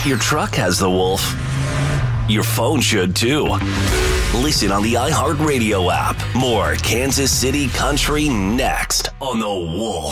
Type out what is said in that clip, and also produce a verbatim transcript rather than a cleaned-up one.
Your truck has the wolf. Your phone should too. Listen on the iHeartRadio app. More Kansas City Country next on The Wolf.